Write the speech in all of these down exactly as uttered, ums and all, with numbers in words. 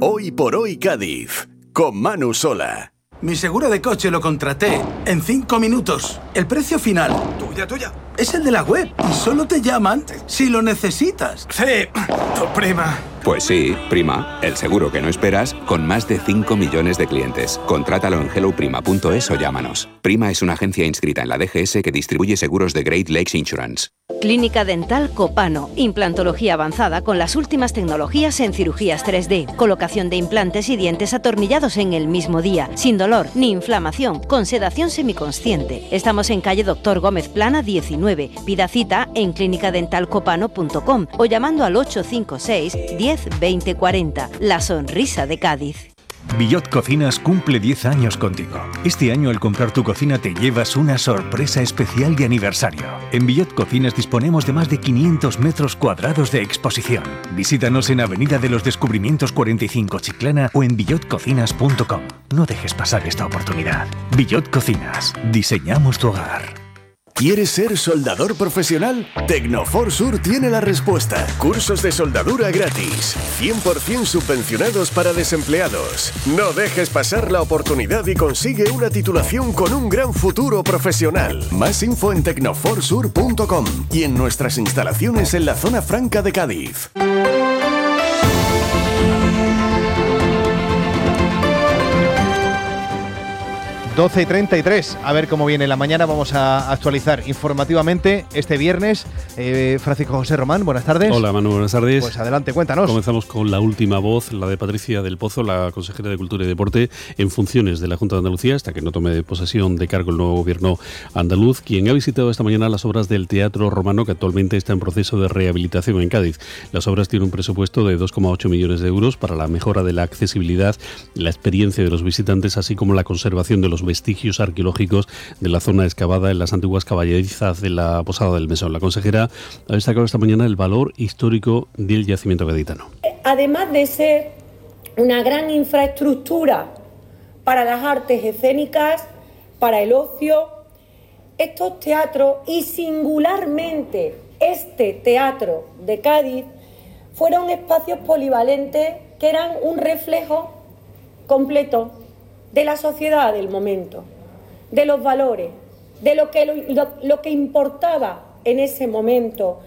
Hoy por hoy Cádiz, con Manu Sola. Mi seguro de coche lo contraté en cinco minutos. El precio final... Tuya, tuya. Es el de la web y solo te llaman si lo necesitas. Sí, tu prima. Pues sí, Prima, el seguro que no esperas, con más de cinco millones de clientes. Contrátalo en hello prima punto es o llámanos. Prima es una agencia inscrita en la D G S que distribuye seguros de Great Lakes Insurance. Clínica Dental Copano. Implantología avanzada con las últimas tecnologías en cirugías tres D. Colocación de implantes y dientes atornillados en el mismo día. Sin dolor ni inflamación. Con sedación semiconsciente. Estamos en calle Doctor Gómez Plana diecinueve. Pida cita en clínica dental copano punto com o llamando al ocho cinco seis, diez, veinte cuarenta. La sonrisa de Cádiz. Villot Cocinas cumple diez años contigo. Este año al comprar tu cocina te llevas una sorpresa especial de aniversario. En Villot Cocinas disponemos de más de quinientos metros cuadrados de exposición. Visítanos en Avenida de los Descubrimientos cuarenta y cinco Chiclana o en villot cocinas punto com. No dejes pasar esta oportunidad. Villot Cocinas. Diseñamos tu hogar. ¿Quieres ser soldador profesional? Tecnofor Sur tiene la respuesta. Cursos de soldadura gratis, cien por ciento subvencionados para desempleados. No dejes pasar la oportunidad y consigue una titulación con un gran futuro profesional. Más info en tecnofor sur punto com y en nuestras instalaciones en la zona franca de Cádiz. doce y treinta y tres, a ver cómo viene la mañana. Vamos a actualizar informativamente este viernes. Eh, Francisco José Román, buenas tardes. Hola Manu, buenas tardes. Pues adelante, cuéntanos. Comenzamos con la última voz, la de Patricia del Pozo, la consejera de Cultura y Deporte en funciones de la Junta de Andalucía, hasta que no tome posesión de cargo el nuevo gobierno andaluz, quien ha visitado esta mañana las obras del Teatro Romano, que actualmente está en proceso de rehabilitación en Cádiz. Las obras tienen un presupuesto de dos coma ocho millones de euros para la mejora de la accesibilidad, la experiencia de los visitantes, así como la conservación de los vestigios arqueológicos de la zona excavada en las antiguas caballerizas de la Posada del Mesón. La consejera ha destacado esta mañana el valor histórico del yacimiento gaditano. Además de ser una gran infraestructura para las artes escénicas, para el ocio, estos teatros y singularmente este teatro de Cádiz fueron espacios polivalentes que eran un reflejo completo de la sociedad del momento, de los valores, de lo que, lo, lo que importaba en ese momento,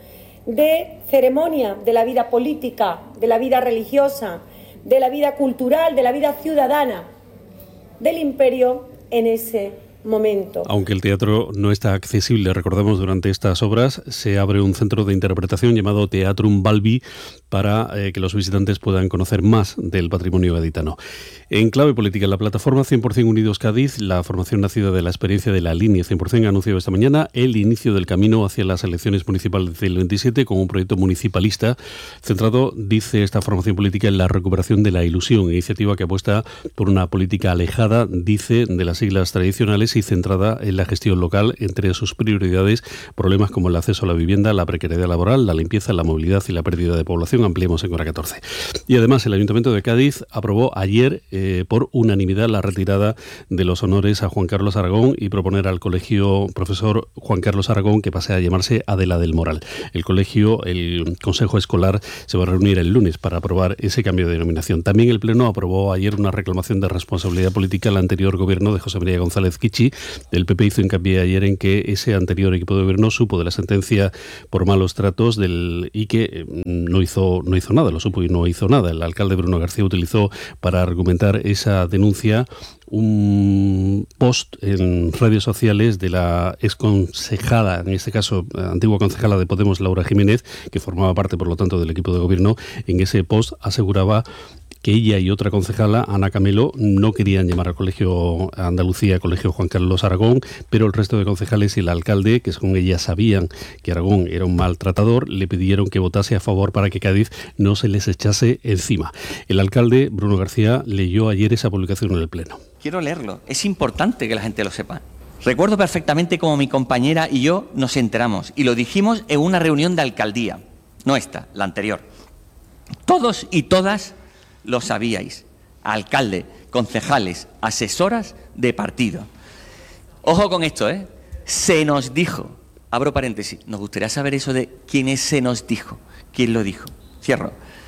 de ceremonia, de la vida política, de la vida religiosa, de la vida cultural, de la vida ciudadana del imperio en ese momento. Aunque el teatro no está accesible, recordemos, durante estas obras, se abre un centro de interpretación llamado Teatrum Balbi para eh, que los visitantes puedan conocer más del patrimonio gaditano. En clave política, la plataforma cien por ciento Unidos Cádiz, la formación nacida de la experiencia de la línea cien por ciento, ha anunciado esta mañana el inicio del camino hacia las elecciones municipales del veintisiete con un proyecto municipalista centrado, dice esta formación política, en la recuperación de la ilusión, iniciativa que apuesta por una política alejada, dice, de las siglas tradicionales y centrada en la gestión local, entre sus prioridades problemas como el acceso a la vivienda, la precariedad laboral, la limpieza, la movilidad y la pérdida de población. Ampliemos en Hora catorce. Y además el Ayuntamiento de Cádiz aprobó ayer eh, por unanimidad la retirada de los honores a Juan Carlos Aragón y proponer al colegio profesor Juan Carlos Aragón que pase a llamarse Adela del Moral. El colegio, el Consejo Escolar, se va a reunir el lunes para aprobar ese cambio de denominación. También el Pleno aprobó ayer una reclamación de responsabilidad política al anterior gobierno de José María González Kichi. El P P hizo hincapié ayer en que ese anterior equipo de gobierno supo de la sentencia por malos tratos del y que no hizo no hizo nada, lo supo y no hizo nada. El alcalde Bruno García utilizó para argumentar esa denuncia un post en redes sociales de la exconcejala, en este caso antigua concejala de Podemos, Laura Jiménez, que formaba parte por lo tanto del equipo de gobierno. En ese post aseguraba que ella y otra concejala, Ana Camelo, no querían llamar al Colegio Andalucía Colegio Juan Carlos Aragón, pero el resto de concejales y el alcalde, que según ella sabían que Aragón era un maltratador, le pidieron que votase a favor para que Cádiz no se les echase encima. El alcalde, Bruno García, leyó ayer esa publicación en el Pleno. Quiero leerlo, es importante que la gente lo sepa. Recuerdo perfectamente cómo mi compañera y yo nos enteramos y lo dijimos en una reunión de alcaldía, no esta, la anterior. Todos y todas lo sabíais, alcalde, concejales, asesoras de partido. Ojo con esto, ¿eh? Se nos dijo, abro paréntesis, nos gustaría saber eso de quién es se nos dijo, quién lo dijo, cierro.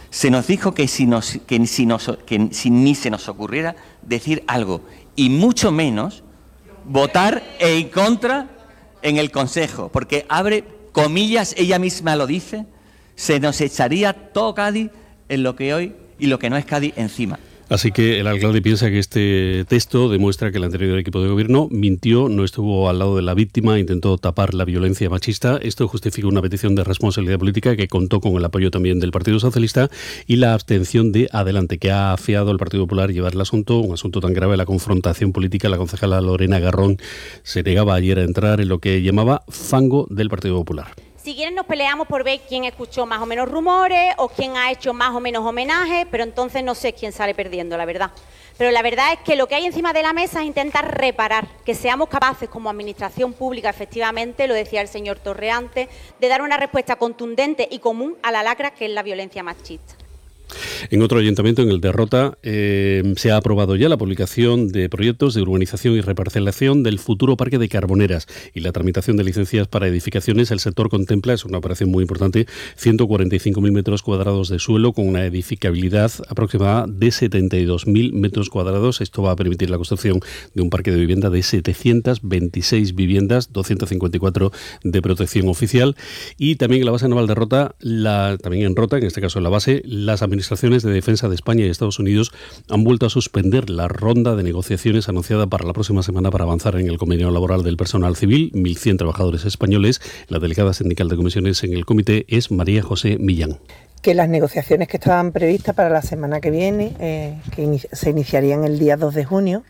se nos dijo que, si nos, que, si nos, que si ni se nos ocurriera decir algo, y mucho menos votar en contra en el Consejo, porque abre comillas, ella misma lo dice, se nos echaría todo Cádiz en lo que hoy y lo que no es Cádiz encima. Así que el alcalde piensa que este texto demuestra que el anterior equipo de gobierno mintió, no estuvo al lado de la víctima, intentó tapar la violencia machista. Esto justifica una petición de responsabilidad política que contó con el apoyo también del Partido Socialista y la abstención de Adelante, que ha afiado al Partido Popular llevar el asunto, un asunto tan grave, la confrontación política. La concejala Lorena Garrón se negaba ayer a entrar en lo que llamaba fango del Partido Popular. Si quieren nos peleamos por ver quién escuchó más o menos rumores o quién ha hecho más o menos homenajes, pero entonces no sé quién sale perdiendo, la verdad. Pero la verdad es que lo que hay encima de la mesa es intentar reparar, que seamos capaces como administración pública, efectivamente, lo decía el señor Torreante, de dar una respuesta contundente y común a la lacra que es la violencia machista. En otro ayuntamiento, en el de Rota, eh, se ha aprobado ya la publicación de proyectos de urbanización y reparcelación del futuro parque de Carboneras y la tramitación de licencias para edificaciones. El sector contempla, es una operación muy importante, ciento cuarenta y cinco mil metros cuadrados de suelo con una edificabilidad aproximada de setenta y dos mil metros cuadrados. Esto va a permitir la construcción de un parque de vivienda de setecientas veintiséis viviendas, doscientas cincuenta y cuatro de protección oficial. Y también en la base naval de Rota, la, también en Rota, en este caso en la base, las administraciones administraciones de defensa de España y Estados Unidos han vuelto a suspender la ronda de negociaciones anunciada para la próxima semana para avanzar en el convenio laboral del personal civil, mil cien trabajadores españoles. La delegada sindical de comisiones en el comité es María José Millán. Que las negociaciones que estaban previstas para la semana que viene, eh, que in- se iniciarían el día dos de junio,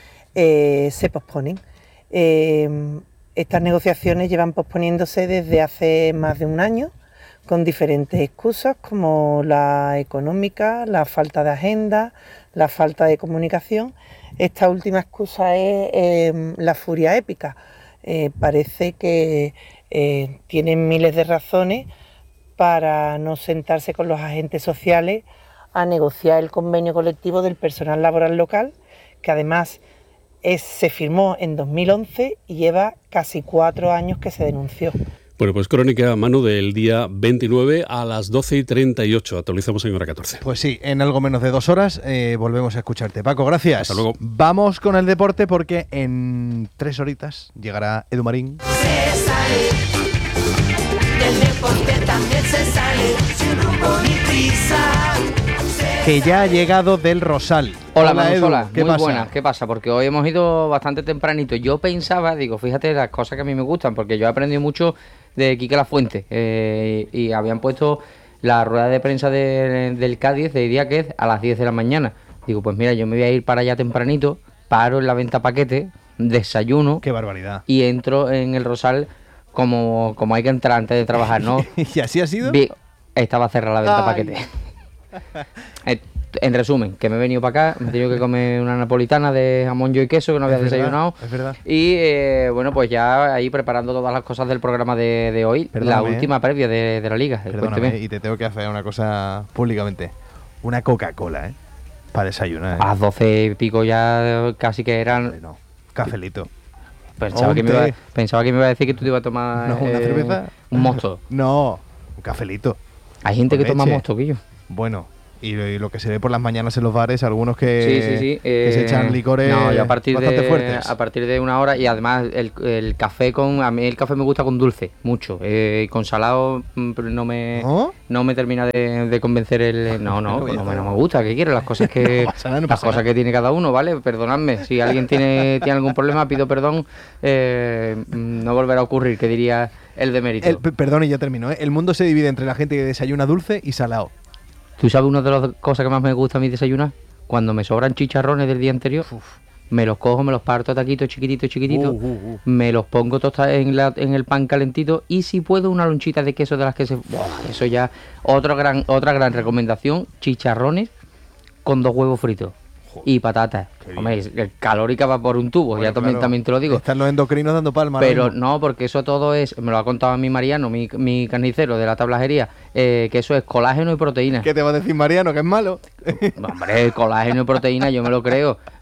eh, se posponen. Eh, estas negociaciones llevan posponiéndose desde hace más de un año, con diferentes excusas como la económica, la falta de agenda, la falta de comunicación. Esta última excusa es eh, la furia épica. Eh, parece que eh, tienen miles de razones para no sentarse con los agentes sociales a negociar el convenio colectivo del personal laboral local, que además es, se firmó en dos mil once y lleva casi cuatro años que se denunció. Bueno, pues crónica, Manu, del día veintinueve a las doce y treinta y ocho. Actualizamos en hora catorce. Pues sí, en algo menos de dos horas eh, volvemos a escucharte. Paco, gracias. Hasta luego. Vamos con el deporte porque en tres horitas llegará Edu Marín. Se sale, del deporte también se sale, sin rumbo ni prisa. Que ya ha llegado del Rosal. Hola, hola Manu, Edu, hola. ¿qué Muy pasa? buenas, ¿qué pasa? Porque hoy hemos ido bastante tempranito. Yo pensaba, digo, fíjate las cosas que a mí me gustan, porque yo he aprendido mucho de Quique Lafuente eh, y habían puesto la rueda de prensa de, del Cádiz de Idiáquez a las diez de la mañana. Digo, pues mira, yo me voy a ir para allá tempranito, paro en la venta paquete, desayuno. ¡Qué barbaridad! Y entro en el Rosal como, como hay que entrar antes de trabajar, ¿no? ¿Y así ha sido? Vi, estaba cerrada la venta Ay. paquete. Eh, En resumen, que me he venido para acá, me he tenido que comer una napolitana de jamón, yo y queso, que no había Es verdad, desayunado. es verdad. Y eh, bueno, pues ya ahí preparando todas las cosas del programa de, de hoy, Perdóname, la última previa de, de la liga. Perdóname, Cuénteme. y te tengo que hacer una cosa públicamente. Una Coca-Cola, ¿eh? Para desayunar. ¿eh? A las doce y pico ya casi que eran... No, cafelito. Pensaba O que, un me iba, té. pensaba que me iba a decir que tú te ibas a tomar No, ¿una eh, cerveza? un mosto. No, un cafelito. Hay gente Con que toma leche. mosto, Guillo. Bueno, y lo, y lo que se ve por las mañanas en los bares, algunos que, Sí, sí, sí. que se eh, echan licores no, yo a partir bastante de, fuertes. A partir de una hora, y además el, el café con... A mí el café me gusta con dulce, mucho. Eh, con salado mm, pero no me ¿No? no me termina de, de convencer el... No, no, Bueno, no, ya me, está. no me gusta, ¿qué quiere? Las cosas que... No pasa nada, no las pasa cosas nada. que tiene cada uno, ¿vale? Perdonadme. Si alguien tiene, tiene algún problema, pido perdón. Eh, mm, no volverá a ocurrir, que diría el de mérito. El, p- perdón, y ya termino. ¿eh? El mundo se divide entre la gente que desayuna dulce y salado. ¿Tú sabes una de las cosas que más me gusta a mí desayunar? Cuando me sobran chicharrones del día anterior, me los cojo, me los parto a taquitos chiquititos, chiquititos, Uh, uh, uh. me los pongo tostados en, la- en el pan calentito y si puedo una lonchita de queso de las que se... ¡Buah! Eso ya, otra gran, otra gran recomendación, chicharrones con dos huevos fritos y patatas. Hombre, es- el calórica va por un tubo, Bueno, ya también, claro, también te lo digo. Están los endocrinos dando palmas. ahora Pero mismo. no, porque eso todo es, me lo ha contado a mi Mariano, mi, mi carnicero de la tablajería, eh, que eso es colágeno y proteína. ¿Qué te va a decir Mariano? Que es malo. Hombre, colágeno y proteína, yo me lo creo.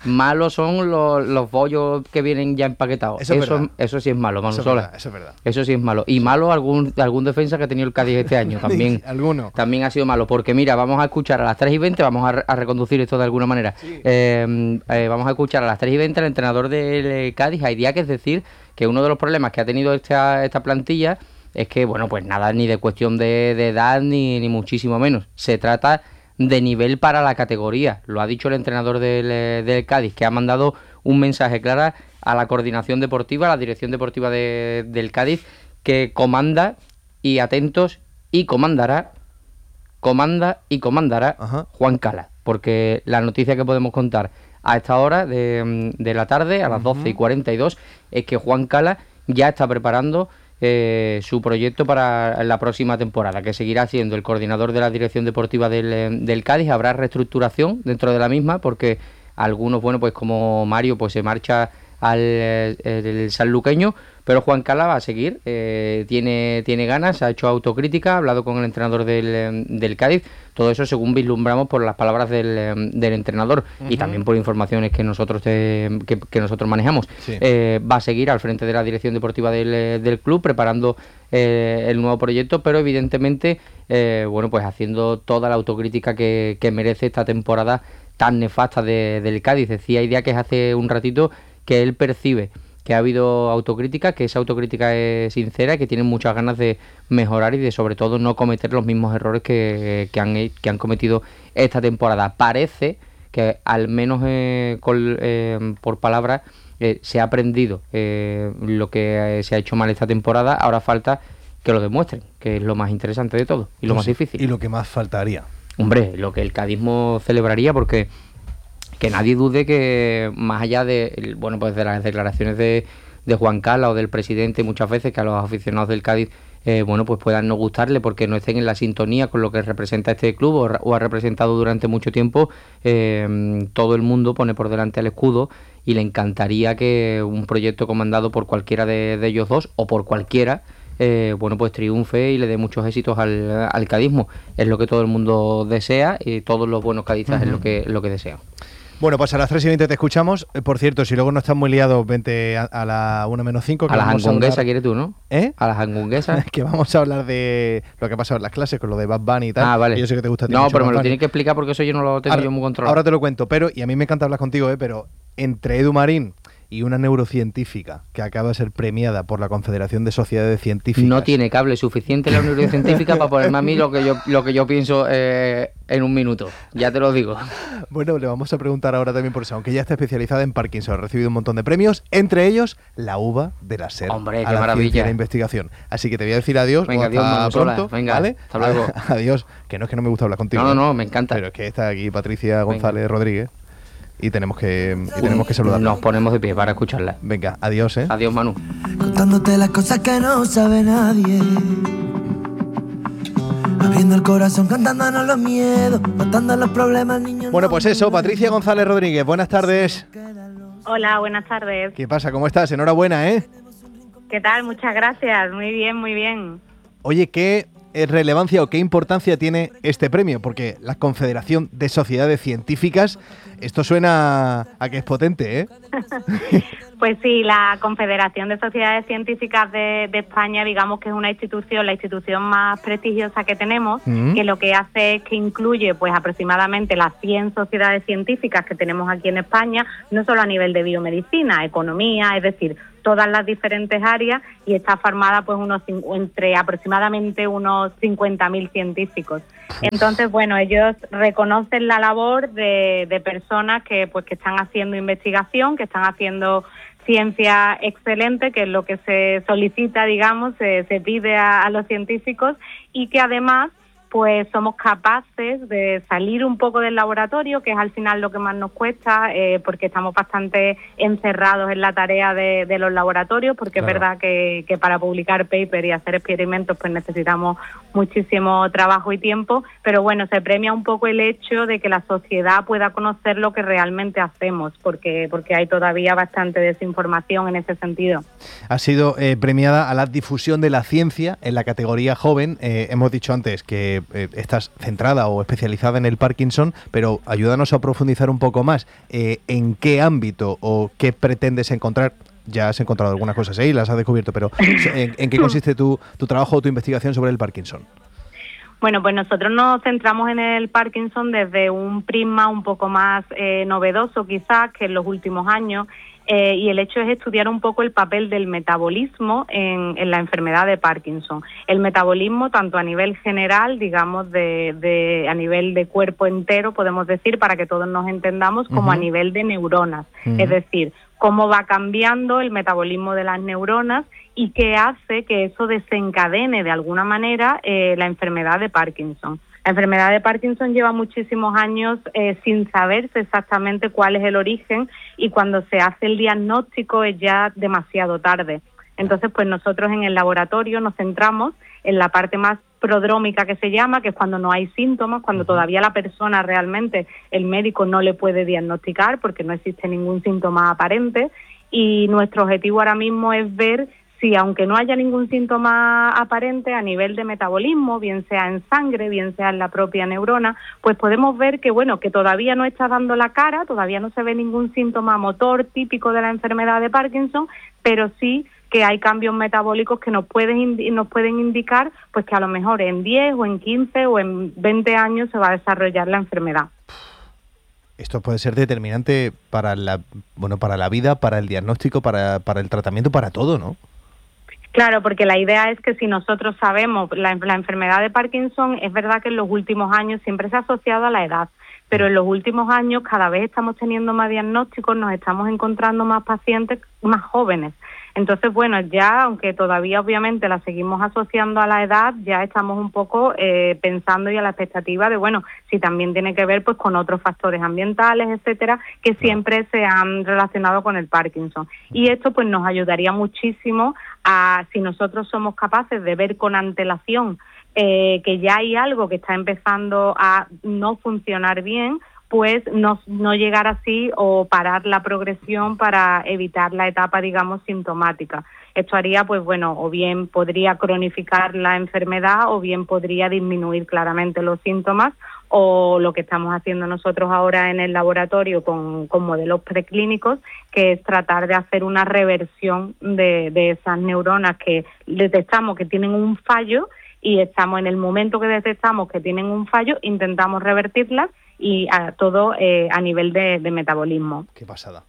Malos son los, los bollos que vienen ya empaquetados. Eso, Eso, eso, eso sí es malo, Manu eso Sola. Es verdad, eso es verdad. Eso sí es malo. Y malo algún algún defensa que ha tenido el Cádiz este año también. Alguno. También ha sido malo. Porque mira, vamos a escuchar a las tres y veinte, vamos a, a reconducir esto de alguna manera. Sí. Eh, eh, vamos a escuchar a las tres y veinte al entrenador del Cádiz, Aidiak, es decir, que uno de los problemas que ha tenido esta, esta plantilla es que, bueno, pues nada, ni de cuestión de, de edad, ni, ni muchísimo menos. Se trata de nivel para la categoría. Lo ha dicho el entrenador del, del Cádiz, que ha mandado un mensaje claro a la coordinación deportiva, a la dirección deportiva de, del Cádiz, que comanda y atentos y comandará, comanda y comandará Ajá. Juan Cala. Porque la noticia que podemos contar a esta hora de, de la tarde, a las doce y cuarenta y dos, es que Juan Cala ya está preparando Eh, su proyecto para la próxima temporada, que seguirá siendo el coordinador de la dirección deportiva del, del Cádiz. Habrá reestructuración dentro de la misma, porque algunos, bueno, pues como Mario, pues se marcha al el, el sanluqueño, pero Juan Cala va a seguir, eh, tiene, tiene ganas, ha hecho autocrítica, ha hablado con el entrenador del, del Cádiz, todo eso según vislumbramos por las palabras del, del entrenador uh-huh. y también por informaciones que nosotros te, que, que nosotros manejamos. Sí. Eh, va a seguir al frente de la dirección deportiva del, del club, preparando eh, el nuevo proyecto, pero evidentemente, eh, bueno, pues haciendo toda la autocrítica que, que merece esta temporada tan nefasta de, del Cádiz. Decía Aidiak que hace un ratito que él percibe que ha habido autocrítica, que esa autocrítica es sincera, que tienen muchas ganas de mejorar y de sobre todo no cometer los mismos errores que, que, han, que han cometido esta temporada. Parece que al menos eh, con, eh, por palabras eh, se ha aprendido eh, lo que eh, se ha hecho mal esta temporada. Ahora falta que lo demuestren, que es lo más interesante de todo y lo pues más difícil. Y lo que más faltaría. Hombre, lo que el cadismo celebraría, porque que nadie dude que más allá de bueno pues de las declaraciones de, de Juan Cala o del presidente muchas veces, que a los aficionados del Cádiz eh, bueno pues puedan no gustarle porque no estén en la sintonía con lo que representa este club o, o ha representado durante mucho tiempo, eh, todo el mundo pone por delante al escudo y le encantaría que un proyecto comandado por cualquiera de, de ellos dos o por cualquiera Eh, bueno pues triunfe y le dé muchos éxitos al, al cadismo. Es lo que todo el mundo desea y todos los buenos cadistas uh-huh. es lo que, lo que desean. Bueno, pues a las tres y veinte te escuchamos. Eh, por cierto, si luego no estás muy liado, vente a, a la una menos cinco. A las hangunguesas quieres tú, ¿no? ¿Eh? A las hangunguesas. Que vamos a hablar de lo que ha pasado en las clases con lo de Bad Bunny y tal. Ah, vale. Y yo sé que te gusta a ti No, mucho pero Bad me lo Bunny. tienes que explicar porque eso yo no lo tengo ahora, yo muy controlado. Ahora te lo cuento, pero, y a mí me encanta hablar contigo, ¿eh? Pero entre Edu Marín y una neurocientífica que acaba de ser premiada por la Confederación de Sociedades Científicas. No tiene cable suficiente la neurocientífica para ponerme a mí lo que yo lo que yo pienso eh, en un minuto. Ya te lo digo. Bueno, le vamos a preguntar ahora también por eso, aunque ella está especializada en Parkinson, ha recibido un montón de premios, entre ellos la uva de la SER. Hombre, a qué la maravilla. ciencia y la investigación. Así que te voy a decir adiós. Venga, adiós, hasta Manu pronto, Sola. Venga, ¿vale? hasta luego. Adiós. Que no es que no me gusta hablar contigo. No, no, ¿eh? no, me encanta. Pero es que está aquí Patricia González Venga. Rodríguez. Y tenemos que y tenemos que saludarla. Nos ponemos de pie para escucharla. Venga, adiós, ¿eh? Adiós, Manu. Contándote las cosas que no sabe nadie. Abriendo el corazón, cantándonos los miedos, matando los problemas, niños. Bueno, pues eso, Patricia González Rodríguez, buenas tardes. Hola, buenas tardes. ¿Qué pasa? ¿Cómo estás? Enhorabuena, ¿eh? ¿Qué tal? Muchas gracias. Muy bien, muy bien. Oye, ¿qué relevancia o qué importancia tiene este premio? Porque la Confederación de Sociedades Científicas, esto suena a que es potente, ¿eh? Pues sí, la Confederación de Sociedades Científicas de, de España, digamos que es una institución, la institución más prestigiosa que tenemos, mm-hmm. que lo que hace es que incluye pues aproximadamente las cien sociedades científicas que tenemos aquí en España, no solo a nivel de biomedicina, economía, es decir, todas las diferentes áreas, y está formada pues unos entre aproximadamente unos cincuenta mil científicos. Entonces, bueno, ellos reconocen la labor de, de personas que pues que están haciendo investigación, que están haciendo ciencia excelente, que es lo que se solicita, digamos, se, se pide a, a los científicos, y que además pues somos capaces de salir un poco del laboratorio, que es al final lo que más nos cuesta, eh, porque estamos bastante encerrados en la tarea de, de los laboratorios, porque claro. Es verdad que, que para publicar paper y hacer experimentos pues necesitamos muchísimo trabajo y tiempo, pero bueno, se premia un poco el hecho de que la sociedad pueda conocer lo que realmente hacemos, porque, porque hay todavía bastante desinformación en ese sentido. Ha sido eh, premiada a la difusión de la ciencia en la categoría joven. Eh, hemos dicho antes que eh, estás centrada o especializada en el Parkinson, pero ayúdanos a profundizar un poco más. Eh, ¿En qué ámbito o qué pretendes encontrar? Ya has encontrado algunas cosas ahí, las has descubierto, pero ¿en, en qué consiste tu, tu trabajo o tu investigación sobre el Parkinson? Bueno, pues nosotros nos centramos en el Parkinson desde un prisma un poco más eh, novedoso quizás que en los últimos años, eh, y el hecho es estudiar un poco el papel del metabolismo en, en la enfermedad de Parkinson. El metabolismo tanto a nivel general, digamos, de, de a nivel de cuerpo entero, podemos decir, para que todos nos entendamos, como uh-huh. a nivel de neuronas, uh-huh. es decir, cómo va cambiando el metabolismo de las neuronas y qué hace que eso desencadene de alguna manera eh, la enfermedad de Parkinson. La enfermedad de Parkinson lleva muchísimos años eh, sin saberse exactamente cuál es el origen, y cuando se hace el diagnóstico es ya demasiado tarde. Entonces, pues nosotros en el laboratorio nos centramos en la parte más prodrómica que se llama, que es cuando no hay síntomas, cuando todavía la persona realmente, el médico no le puede diagnosticar porque no existe ningún síntoma aparente, y nuestro objetivo ahora mismo es ver si, aunque no haya ningún síntoma aparente a nivel de metabolismo, bien sea en sangre, bien sea en la propia neurona, pues podemos ver que, bueno, que todavía no está dando la cara, todavía no se ve ningún síntoma motor típico de la enfermedad de Parkinson, pero sí que hay cambios metabólicos que nos pueden nos pueden indicar pues que a lo mejor en diez o en quince o en veinte años se va a desarrollar la enfermedad. Esto puede ser determinante para la bueno para la vida, para el diagnóstico, para, para el tratamiento, para todo, ¿no? Claro, porque la idea es que si nosotros sabemos la, la enfermedad de Parkinson, es verdad que en los últimos años siempre se ha asociado a la edad, pero en los últimos años cada vez estamos teniendo más diagnósticos, nos estamos encontrando más pacientes más jóvenes. Entonces, bueno, ya, aunque todavía obviamente la seguimos asociando a la edad, ya estamos un poco eh, pensando y a la expectativa de, bueno, si también tiene que ver pues con otros factores ambientales, etcétera, que siempre se han relacionado con el Parkinson. Y esto pues nos ayudaría muchísimo a, si nosotros somos capaces de ver con antelación eh, que ya hay algo que está empezando a no funcionar bien, pues no, no llegar así o parar la progresión para evitar la etapa, digamos, sintomática. Esto haría, pues bueno, o bien podría cronificar la enfermedad o bien podría disminuir claramente los síntomas, o lo que estamos haciendo nosotros ahora en el laboratorio con, con modelos preclínicos, que es tratar de hacer una reversión de, de esas neuronas que detectamos que tienen un fallo, y estamos en el momento que detectamos que tienen un fallo, intentamos revertirlas, y a todo eh, a nivel de, de metabolismo. Qué pasada.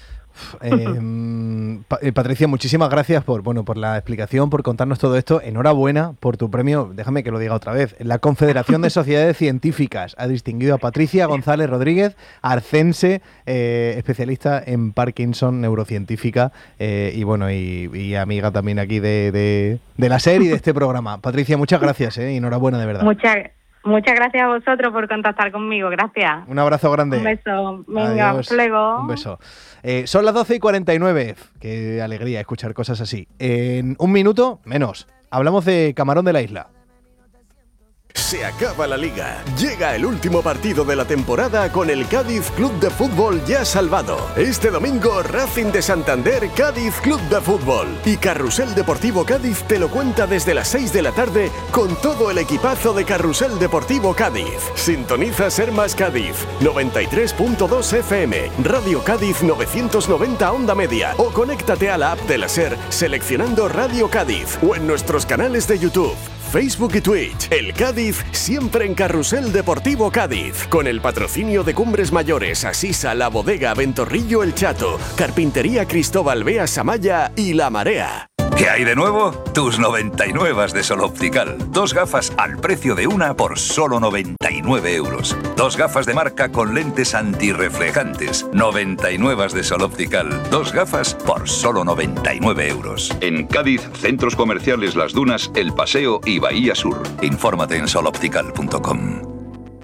Eh, pa eh, Patricia, muchísimas gracias por bueno por la explicación, por contarnos todo esto. Enhorabuena por tu premio. Déjame que lo diga otra vez. La Confederación de Sociedades Científicas ha distinguido a Patricia González Rodríguez, arcense, eh, especialista en Parkinson, neurocientífica eh, y bueno y, y amiga también aquí de, de, de la serie y de este programa. Patricia, muchas gracias, eh, y enhorabuena de verdad. Muchas gracias. Muchas gracias a vosotros por contactar conmigo, gracias. Un abrazo grande. Un beso, venga, Adiós. luego. Un beso. Eh, son las doce y cuarenta y nueve, qué alegría escuchar cosas así. En un minuto, menos, hablamos de Camarón de la Isla. Se acaba la liga. Llega el último partido de la temporada con el Cádiz Club de Fútbol ya salvado. Este domingo, Racing de Santander, Cádiz Club de Fútbol. Y Carrusel Deportivo Cádiz te lo cuenta desde las seis de la tarde con todo el equipazo de Carrusel Deportivo Cádiz. Sintoniza Ser Más Cádiz, noventa y tres punto dos F M, Radio Cádiz novecientos noventa Onda Media, o conéctate a la app de la Ser seleccionando Radio Cádiz, o en nuestros canales de YouTube, Facebook y Twitch. El Cádiz siempre en Carrusel Deportivo Cádiz, con el patrocinio de Cumbres Mayores, Asisa, La Bodega, Ventorrillo El Chato, Carpintería Cristóbal Bea Samaya y La Marea. ¿Qué hay de nuevo? Tus noventa y nueve de Sol Optical. Dos gafas al precio de una por solo noventa y nueve euros. Dos gafas de marca con lentes antirreflejantes. noventa y nueve de Sol Optical. Dos gafas por solo noventa y nueve euros. En Cádiz, centros comerciales Las Dunas, El Paseo y Bahía Sur. Infórmate en sol optical punto com.